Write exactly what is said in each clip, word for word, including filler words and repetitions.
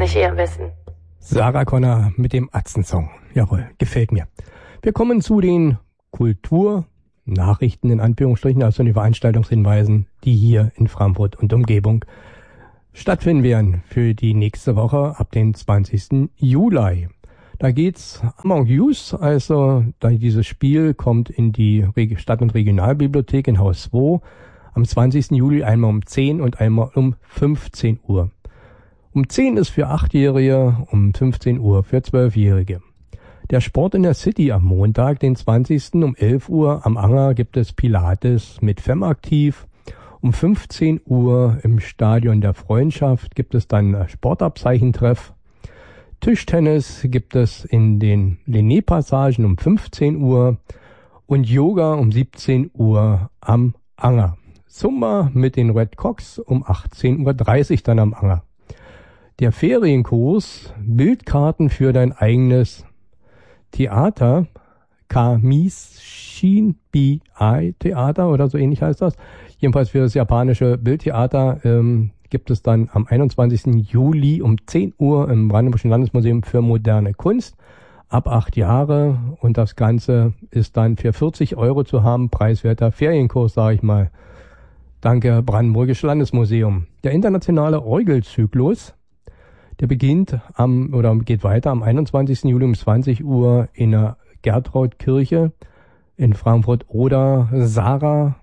ich eher wissen. Sarah Connor mit dem Atzen-Song. Jawohl, gefällt mir. Wir kommen zu den Kulturnachrichten in Anführungsstrichen, also den Veranstaltungshinweisen, die hier in Frankfurt und Umgebung stattfinden werden für die nächste Woche ab den zwanzigsten Juli. Da geht's Among Us, also da dieses Spiel kommt in die Stadt- und Regionalbibliothek in Haus zwei am zwanzigsten Juli einmal um zehn und einmal um fünfzehn Uhr. Um zehn ist für Achtjährige, um fünfzehn Uhr für Zwölfjährige. Der Sport in der City am Montag, den zwanzigsten um elf Uhr am Anger gibt es Pilates mit Femaktiv. Um fünfzehn Uhr im Stadion der Freundschaft gibt es dann Sportabzeichentreff. Tischtennis gibt es in den Linné-Passagen um fünfzehn Uhr und Yoga um siebzehn Uhr am Anger. Zumba mit den Red Cox um achtzehn Uhr dreißig dann am Anger. Der Ferienkurs Bildkarten für dein eigenes Theater, Kamishin Bi Theater oder so ähnlich heißt das. Jedenfalls für das japanische Bildtheater ähm, gibt es dann am einundzwanzigsten Juli um zehn Uhr im Brandenburgischen Landesmuseum für moderne Kunst ab acht Jahre und das Ganze ist dann für vierzig Euro zu haben, preiswerter Ferienkurs, sage ich mal. Danke Brandenburgische Landesmuseum. Der internationale Orgelzyklus, der beginnt am oder geht weiter am einundzwanzigsten Juli um zwanzig Uhr in der Gertrautkirche in Frankfurt oder Sarah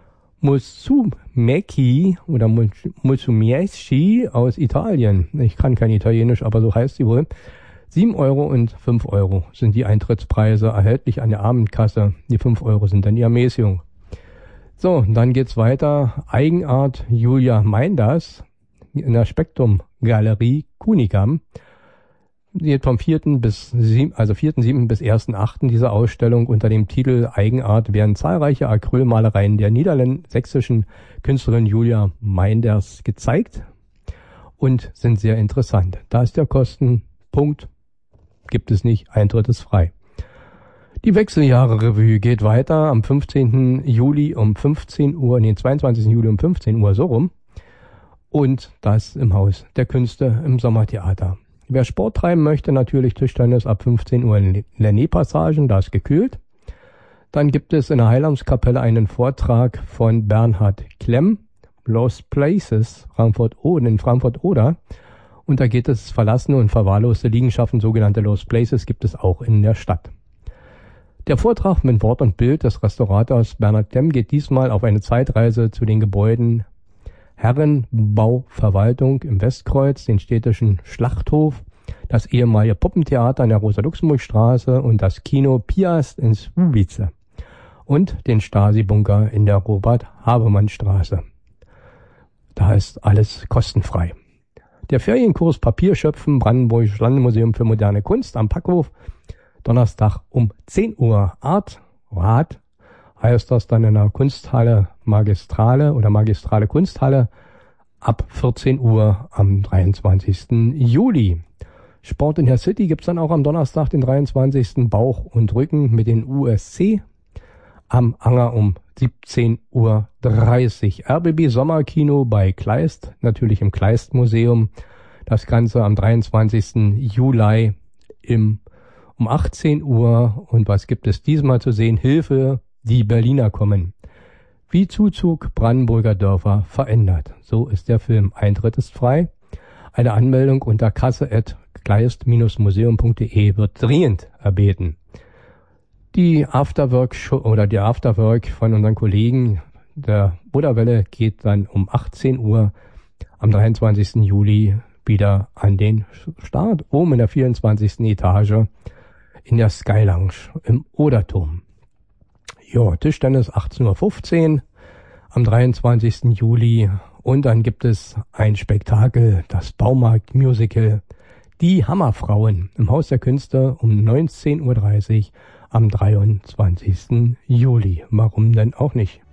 Musumeci oder Musumeci aus Italien. Ich kann kein Italienisch, aber so heißt sie wohl. sieben Euro und fünf Euro sind die Eintrittspreise erhältlich an der Abendkasse. Die fünf Euro sind dann die Ermäßigung. So, dann geht's weiter. Eigenart Julia Meinders in der Spektrum Galerie Kunikam. Die geht vom vierten bis sieben, also vierten siebten bis ersten achten diese Ausstellung unter dem Titel Eigenart werden zahlreiche Acrylmalereien der niedersächsischen Künstlerin Julia Meinders gezeigt und sind sehr interessant. Da ist der Kostenpunkt, gibt es nicht, Eintritt ist frei. Die Wechseljahre-Revue geht weiter am fünfzehnten Juli um fünfzehn Uhr, nee, zweiundzwanzigsten Juli um fünfzehn Uhr, so rum. Und das im Haus der Künste im Sommertheater. Wer Sport treiben möchte, natürlich Tischtennis ab fünfzehn Uhr in Linné-Passagen, da ist gekühlt. Dann gibt es in der Heilandskapelle einen Vortrag von Bernhard Klemm, Lost Places, Frankfurt-Oder, in Frankfurt-Oder. Und da geht es verlassene und verwahrloste Liegenschaften, sogenannte Lost Places, gibt es auch in der Stadt. Der Vortrag mit Wort und Bild des Restaurators Bernhard Klemm geht diesmal auf eine Zeitreise zu den Gebäuden Herrenbauverwaltung im Westkreuz, den städtischen Schlachthof, das ehemalige Puppentheater an der Rosa-Luxemburg-Straße und das Kino Piast in Słubice und den Stasi-Bunker in der Robert-Havemann-Straße. Da ist alles kostenfrei. Der Ferienkurs Papierschöpfen, Brandenburgisches Landesmuseum für moderne Kunst am Packhof, Donnerstag um zehn Uhr. Art, Rat, heißt das dann in der Kunsthalle Magistrale oder Magistrale Kunsthalle ab vierzehn Uhr am dreiundzwanzigsten Juli. Sport in der City gibt's dann auch am Donnerstag, den dreiundzwanzigsten Bauch und Rücken mit den U S C am Anger um siebzehn Uhr dreißig. R B B Sommerkino bei Kleist, natürlich im Kleist Museum. Das Ganze am dreiundzwanzigsten Juli im, um achtzehn Uhr. Und was gibt es diesmal zu sehen? Hilfe! Die Berliner kommen. Wie Zuzug Brandenburger Dörfer verändert. So ist der Film. Eintritt ist frei. Eine Anmeldung unter kasse at kleist museum punkt de wird dringend erbeten. Die Afterwork oder der Afterwork von unseren Kollegen der Buddha-Welle geht dann um achtzehn Uhr am dreiundzwanzigsten Juli wieder an den Start. Oben in der vierundzwanzigsten Etage in der Sky Lounge im Oderturm. Ja, Tischtennis achtzehn Uhr fünfzehn am dreiundzwanzigsten Juli und dann gibt es ein Spektakel, das Baumarkt-Musical Die Hammerfrauen im Haus der Künste um neunzehn Uhr dreißig am dreiundzwanzigsten Juli. Warum denn auch nicht?